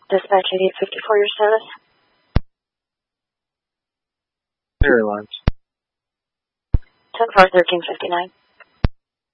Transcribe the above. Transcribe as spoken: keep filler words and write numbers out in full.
Dispatch eighty-eight fifty-four, your status? Airlines. ten four thirteen fifty-nine.